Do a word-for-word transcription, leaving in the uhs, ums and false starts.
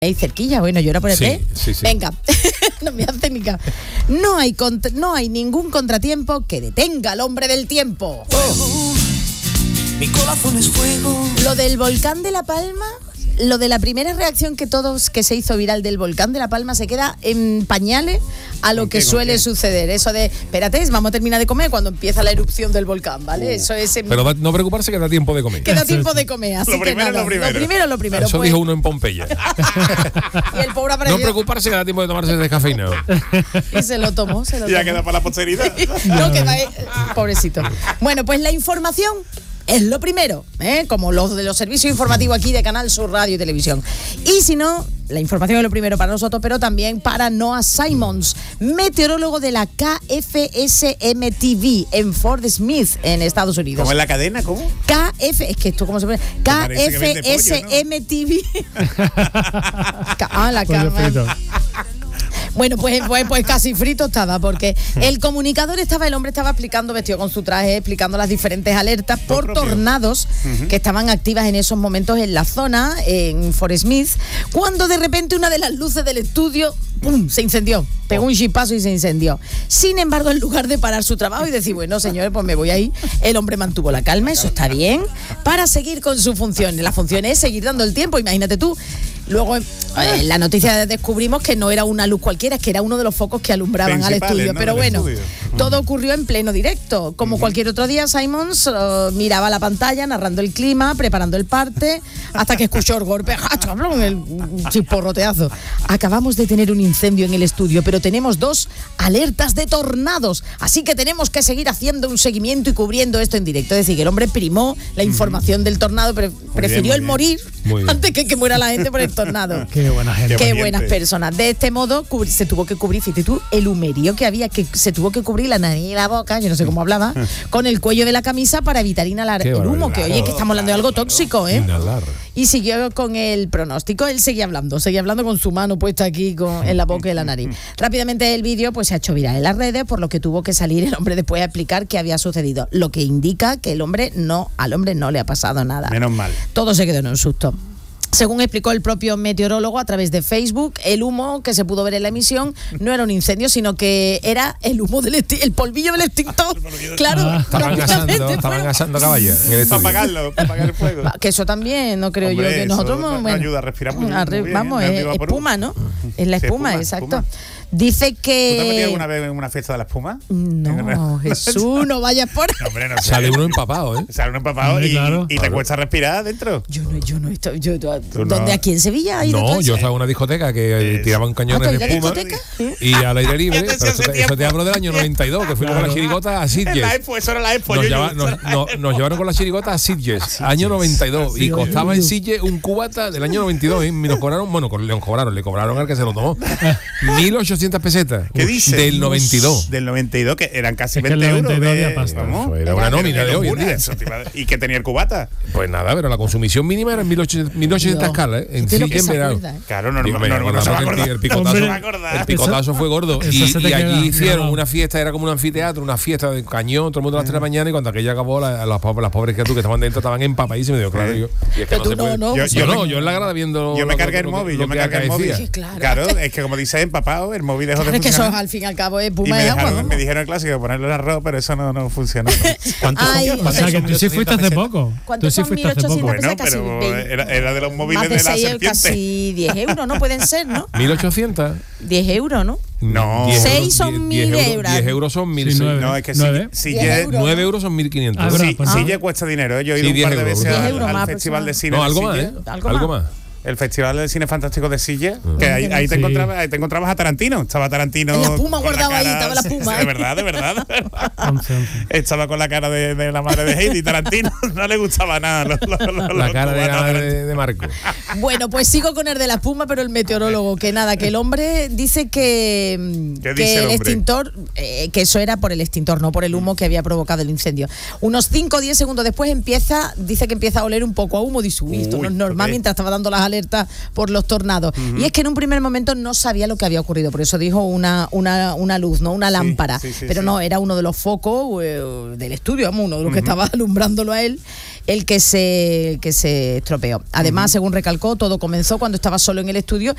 Ahí cerquilla, bueno, yo era por el Sí, té. sí, sí. Venga, no me hace ni caso. No hay, cont- no hay ningún contratiempo que detenga al hombre del tiempo. Oh. Mi corazón es fuego. Lo del volcán de La Palma, lo de la primera reacción que todos, que se hizo viral del volcán de La Palma, se queda en pañales a lo que qué, suele qué? suceder. Eso de, espérate, vamos a terminar de comer cuando empieza la erupción del volcán, ¿vale? Uh. Eso es... Pero da- no preocuparse que da tiempo de comer. Queda tiempo de comer, así Lo que primero, nada, lo primero. lo primero, lo primero. Eso pues, dijo uno en Pompeya. y el pobre No apareció preocuparse que da tiempo de tomarse descafeinado. y se lo tomó, se lo Ya tomó. queda para la posteridad. No, que va, eh, pobrecito. Bueno, pues la información es lo primero, ¿eh? Como los de los servicios informativos aquí de Canal Sur Radio y Televisión. Y si no, la información es lo primero para nosotros, pero también para Noah Simons, meteorólogo de la K F S M T V en Fort Smith, en Estados Unidos. ¿Cómo es la cadena? ¿Cómo? K F, es que esto cómo se pone, K parece que F vende pollo, S M T V. K- ah, la Pollo cámara. frito. Bueno, pues, pues, pues casi frito estaba, porque el comunicador estaba, el hombre estaba explicando, vestido con su traje, explicando las diferentes alertas por propio. tornados Ujú. que estaban activas en esos momentos en la zona, en Fort Smith, cuando de repente una de las luces del estudio, ¡pum!, se incendió. Pegó un chispazo y se incendió. Sin embargo, en lugar de parar su trabajo y decir, bueno, señores, pues me voy ahí, el hombre mantuvo la calma, eso está bien, para seguir con su función. La función es seguir dando el tiempo, imagínate tú. Luego, eh, en la noticia descubrimos que no era una luz cualquiera, es que era uno de los focos que alumbraban al Principales, estudio. ¿no? Pero del bueno, estudio. todo ocurrió en pleno directo. Como cualquier otro día, Simons eh, miraba la pantalla, narrando el clima, preparando el parte, hasta que escuchó el golpe, ¡ah, chablón! El chisporroteazo. Acabamos de tener un incendio en el estudio, pero tenemos dos alertas de tornados, así que tenemos que seguir haciendo un seguimiento y cubriendo esto en directo. Es decir, que el hombre primó la información del tornado, pero prefirió muy el bien. morir Muy bien. antes que que muera la gente por el tornado. Qué buena gente. Qué valiente. buenas personas. De este modo cubri- se tuvo que cubrir, fíjate tú, el humerío que había, que se tuvo que cubrir la nariz y la boca, yo no sé cómo hablaba, con el cuello de la camisa para evitar inhalar Qué el humo, barbaridad. que oye, que estamos hablando de algo tóxico, ¿eh? Inhalar. Y siguió con el pronóstico, él seguía hablando, seguía hablando con su mano puesta aquí con, en la boca y la nariz. Rápidamente el vídeo pues se ha hecho viral en las redes, por lo que tuvo que salir el hombre después a explicar qué había sucedido, lo que indica que el hombre no, al hombre no le ha pasado nada. Menos mal. Todo se quedó en un susto. Según explicó el propio meteorólogo a través de Facebook, el humo que se pudo ver en la emisión no era un incendio, sino que era el humo del exti- el polvillo del extintor. Claro, Ah. Estaban prácticamente asando, fue- estaban asando caballas en el Para estudio. apagarlo, para apagar el fuego. Va, que eso también, no creo Hombre, yo que nosotros eso no- nos bueno, ayuda a respirar muy a re- muy bien, vamos, de es antivaporú. espuma, ¿no? Es la Sí, espuma, espuma, exacto. espuma. Dice ¿Tú te has metido alguna que vez en una fiesta de la espuma? no, Jesús, no vayas por ahí. No, hombre, no sé. Sale uno empapado, ¿eh? Sale uno empapado Hombre, y, claro. y te Claro. cuesta respirar adentro. Yo no, yo no estoy, yo, yo- Tú ¿dónde no. aquí en Sevilla? ¿Hay de todo No, eso? yo estaba en una discoteca que eh, Eso. tiraban cañones Ah, de ¿tú ibas a espuma discoteca? y al aire libre. Este Pero hace eso, te- tiempo. eso te hablo del año noventa y dos, que fuimos con la chirigota a En la Sitges. expo, eso era la expo. Nos, yo- yo- lleva- nos- nos- nos llevaron con la chirigota a Sitges, año noventa y dos, y costaba en Sitges un cubata del año noventa y dos, y nos cobraron, bueno, con- le cobraron, le cobraron al que se lo tomó, mil ochocientas pesetas. ¿Qué dices? Del noventa y dos. Del noventa y dos, que eran casi Es que el veinte euros. noventa y dos de- había pasta. vamos. Eso era una nómina de hoy en locura día. eso, te iba a- ¿Y que tenía el cubata? Pues nada, pero la consumición mínima era en mil ochocientas No. calas, ¿eh? En Usted lo que Sitges en se verano. acuerda, ¿eh? Claro, no, no, Digo, no, me no, acordaba no se va a que el- acordar. el picotazo, No se va a acordar. el picotazo fue gordo. eso Y, se te y allí queda hicieron grabado. una fiesta, era como un anfiteatro, una fiesta de cañón, todo el mundo a las tres de la mañana, y cuando aquella acabó, la- las, pobres- las pobres criaturas que estaban dentro estaban empapadísimas. Y digo, claro, yo. Y es que Pero no tú se no, puede. no, Yo- pues Yo, yo no, me- yo en la grada viendo. Yo me lo- cargué el lo- móvil, lo yo me que cargué el móvil. acaecía. Sí, claro. Claro, es que como dice empapado, el móvil dejó de Claro, es que eso funcionar. al fin y al cabo es Y espuma me y agua. dejaron, ¿no? me dijeron el clásico ponerle el arroz, pero eso no, no funcionó. ¿Cuánto Ay, son? O sea que tú sí fuiste hace pesetas? poco. ¿Cuánto Tú sí son fuiste hace poco. mil ochocientas? Bueno, Casi pero veinte. era, era de los móviles Más de de la seis, serpiente. casi diez euros, ¿no? Pueden ser, ¿no? mil ochocientas. diez euros, ¿no? No. diez Seis euros, son diez- mil diez euros. diez euros son mil Sí, seis- nueve. No, es que si, ¿Nueve? si diez ya- euros. nueve euros son mil quinientos. Ah, Sí, verdad, pues sí no. ya cuesta dinero. ¿eh? Yo he ido Sí, un diez par de euros, veces diez al, euros al más Festival de Cine No, de algo más, Sitges. ¿eh? Algo Algo más. más. El Festival de Cine Fantástico de Sitges, que ahí, ahí te Sí. encontrabas, ahí te encontrabas a Tarantino. Estaba Tarantino. En la espuma con guardado ahí, cara- estaba la espuma, Sí, ¿eh? de verdad, de verdad. de verdad. once, once. Estaba con la cara de, de la madre de Heidi. Tarantino no le gustaba nada. Los, los- los- La los cara de, cubatas la- Tarantino. de, de Marco. Bueno, pues sigo con el de la espuma, pero el meteorólogo, que nada, que el hombre dice que, ¿Qué que dice el el hombre? extintor, eh, que eso era por el extintor, no por el humo que había provocado el incendio. Unos cinco o diez segundos después empieza, dice que empieza a oler un poco a humo, dice, uy, esto no Uy, es normal, ¿qué? mientras estaba dando las alerta por los tornados. Uh-huh. Y es que en un primer momento no sabía lo que había ocurrido, por eso dijo una, una, una luz, no una sí, lámpara, sí, sí, pero sí. no, era uno de los focos eh, del estudio, vamos, uno de los uh-huh. que estaba alumbrándolo a él, el que se, que se estropeó. Además, uh-huh. según recalcó, todo comenzó cuando estaba solo en el estudio